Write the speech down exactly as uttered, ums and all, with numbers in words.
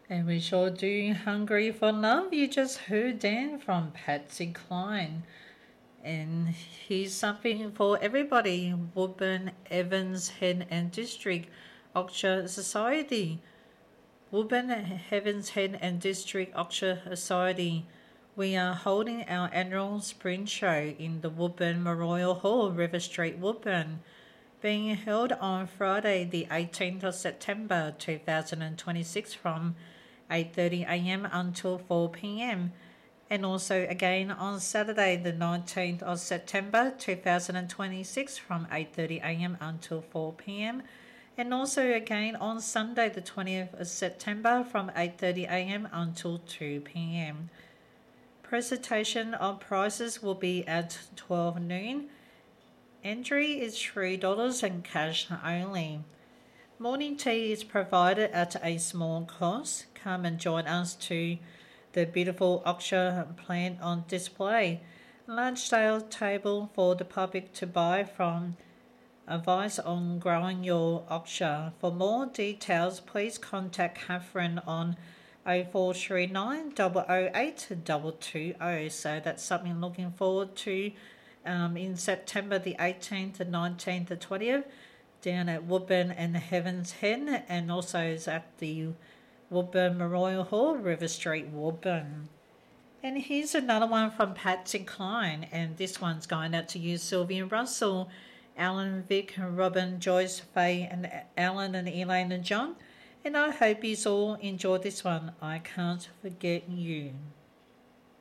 And we sure do. Hungry for Love. You just heard Dan from Patsy Cline. And here's something for everybody. Woburn, Evans, Head and District Auction Society. Woburn, Evans, Head and District Auction Society. We are holding our annual spring show in the Woburn Memorial Hall, River Street, Woburn, being held on Friday the eighteenth of September two thousand twenty-six from eight thirty a m until four p m, and also again on Saturday the nineteenth of September two thousand twenty-six from eight thirty a m until four p m, and also again on Sunday the twentieth of September from eight thirty a m until two p m. Presentation of prices will be at twelve noon. Entry is three dollars and cash only. Morning tea is provided at a small cost. Come and join us to the beautiful auction plant on display. Large sale table for the public to buy from. Advice on growing your auction. For more details, please contact Catherine on oh four three nine, oh oh eight, two two oh. So that's something looking forward to um, in September the eighteenth, the nineteenth, the twentieth, down at Woburn and Heaven's Head, and also is at the Woburn Memorial Hall, River Street, Woburn. And here's another one from Patsy Cline, and this one's going out to you, Sylvia Russell, Alan, Vic, Robin, Joyce, Faye, and Alan, and Elaine, and John. And I hope you all enjoy this one. I Can't Forget You.